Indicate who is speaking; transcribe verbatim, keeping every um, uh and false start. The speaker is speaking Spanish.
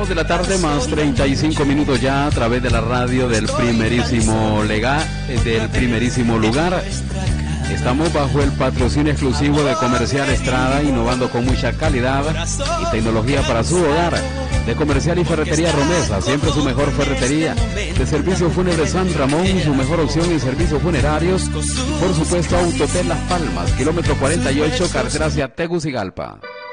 Speaker 1: dos de la tarde más treinta y cinco minutos ya a través de la radio del primerísimo lega, del primerísimo lugar. Estamos bajo el patrocinio exclusivo de Comercial Estrada, innovando con mucha calidad y tecnología para su hogar. De Comercial y Ferretería Romesa, siempre su mejor ferretería. De Servicio Fúnebre San Ramón, su mejor opción en servicios funerarios. Por supuesto, Autotel Las Palmas, kilómetro cuarenta y ocho, carretera hacia Tegucigalpa.